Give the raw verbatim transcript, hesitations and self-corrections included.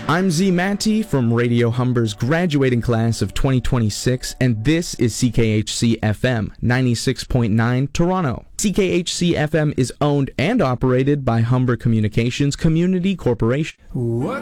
I'm Z Matty from Radio Humber's graduating class of twenty twenty-six, and this is C K H C F M ninety-six point nine Toronto. C K H C F M is owned and operated by Humber Communications Community Corporation. What